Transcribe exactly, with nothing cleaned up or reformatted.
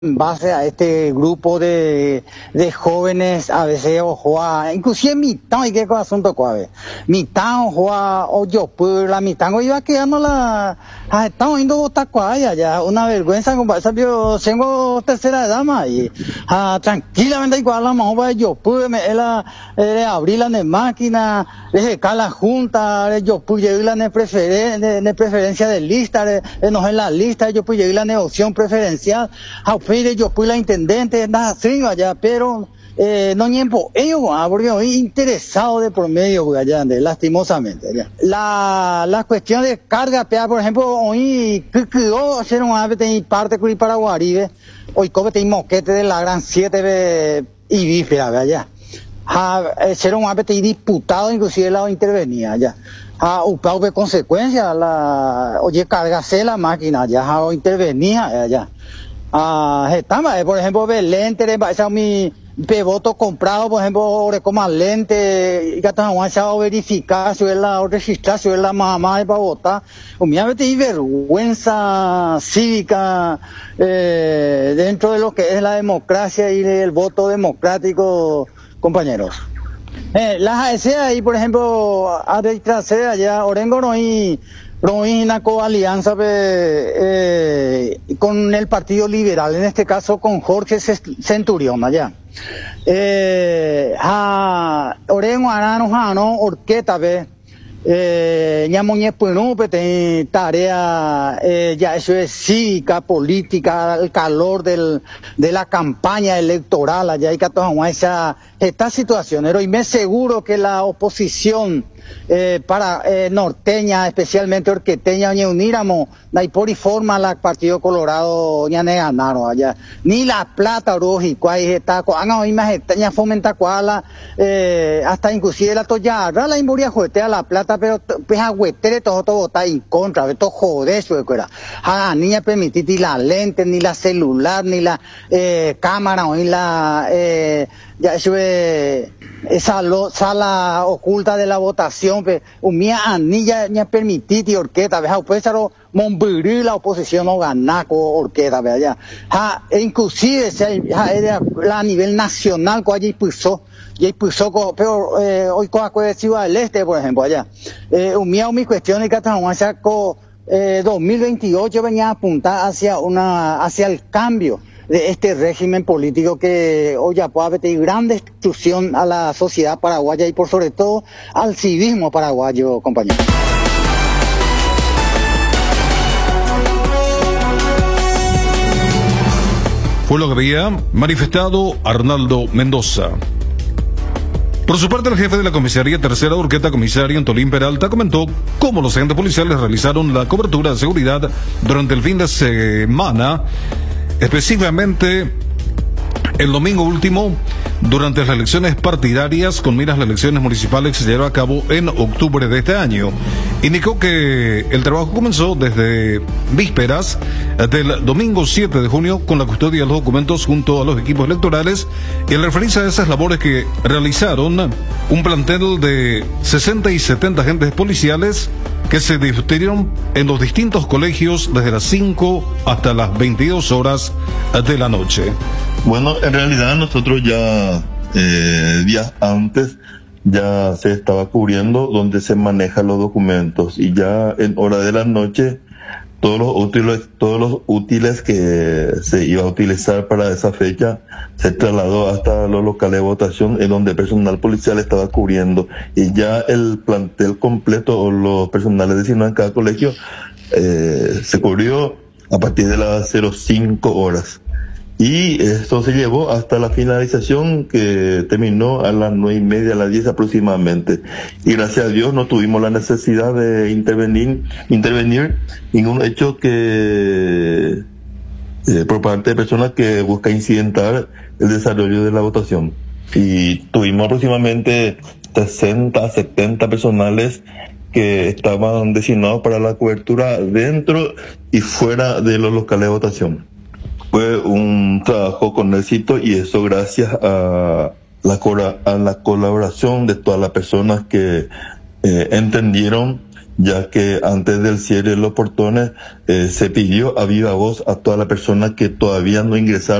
en base a este grupo de, de jóvenes, a veces ojo a, inclusive mitad, y qué asunto cuave, mitad ojo a, o yo, pues la mitad iba quedando la, ah, estamos yendo a Botacuaya, ya, una vergüenza, compadre, yo tengo tercera edad más, y ah, tranquilamente igual la mejor yo, pues me la, eh, abrir la de máquina, le la junta, yo pues llegué la de preferen, de, de preferencia de lista, de, de no en la lista, yo pues llegué la de opción preferencial, a yo fui la intendente, nada así allá, pero eh, no tiempo, ellos, porque hoy interesado de por medio allá, lastimosamente. Allá. La, la cuestión de carga, por ejemplo, hoy, que quedó hacer un ave de parte de Paraguaribe, hoy cobre de moquete de la gran siete y bífera, allá. Ser un ave de diputado, inclusive la intervenía allá. A upau de consecuencia, la, oye, cargase la máquina, ya, intervenía allá. Ah, estamos, por ejemplo, ve lente, esa mi voto comprado, por ejemplo, como lente, y que estamos a verificar si es la, o registrar si es la mamá para votar. O mira, hay vergüenza cívica eh, dentro de lo que es la democracia y el voto democrático, compañeros. Eh, las A E C ahí, por ejemplo, a retrasar allá, Orengo no hay una coalianza eh, con el Partido Liberal, en este caso con Jorge Centurión allá. Eh, a Orengo Arano Jano, Orqueta, ve. Eh, ya Muñez Punupe tiene tarea, eh, ya eso es cívica, política, el calor del, de la campaña electoral, allá hay que tomar esa, esta situación, pero y me seguro que la oposición eh, para eh, norteña, especialmente orqueteña, ni uníramos, la por y forma la Partido Colorado, ya ne ganaron allá, ni la plata, lógico, ahí está, hagan hoy más, ya fomenta cuala, eh, hasta inclusive la toyarra, la imburia juguetea la plata, pero pues a huetere todo todo está en contra, esto joder eso de fuera. A niña permitir ni la lente, ni la celular, ni la eh, cámara, ni la eh, ya eso es esa lo, sala oculta de la votación, pues un mía anilla ni permitir y orquesta, ¿ves? Pues eso monburí la oposición no ganar con orquesta, ¿ves? Ya, ha, e inclusive se ha, a nivel nacional con allí puso y puso pero eh, hoy con la Ciudad del Este, por ejemplo, allá. Eh, un mía mi cuestión es que estamos con eh, dos mil veintiocho venía a apuntar hacia una hacia el cambio de este régimen político que hoy ya puede haber gran destrucción a la sociedad paraguaya y por sobre todo al civismo paraguayo, compañeros. Fue lo que había manifestado Arnaldo Mendoza. Por su parte, el jefe de la comisaría tercera de Urqueta, comisario Antolín Peralta, comentó cómo los agentes policiales realizaron la cobertura de seguridad durante el fin de semana, específicamente el domingo último, durante las elecciones partidarias con miras a las elecciones municipales que se llevaron a cabo en octubre de este año. Indicó que el trabajo comenzó desde vísperas del domingo siete de junio con la custodia de los documentos junto a los equipos electorales, y al referirse a esas labores que realizaron un plantel de sesenta y setenta agentes policiales que se distribuyeron en los distintos colegios desde las cinco hasta las veintidós horas de la noche. Bueno, en realidad nosotros ya eh, días antes ya se estaba cubriendo donde se manejan los documentos, y ya en hora de la noche todos los útiles, todos los útiles que se iba a utilizar para esa fecha se trasladó hasta los locales de votación en donde el personal policial estaba cubriendo, y ya el plantel completo o los personales designados en cada colegio eh, se cubrió a partir de las cero cinco horas. Y esto se llevó hasta la finalización, que terminó a las nueve y media, a las diez aproximadamente. Y gracias a Dios no tuvimos la necesidad de intervenir, intervenir ningún hecho que eh, por parte de personas que buscan incidentar el desarrollo de la votación. Y tuvimos aproximadamente sesenta, setenta personales que estaban designados para la cobertura dentro y fuera de los locales de votación. Fue un trabajo con éxito, y eso gracias a la, a la colaboración de todas las personas que eh, entendieron ya que antes del cierre de los portones eh, se pidió a viva voz a todas las personas que todavía no ingresaron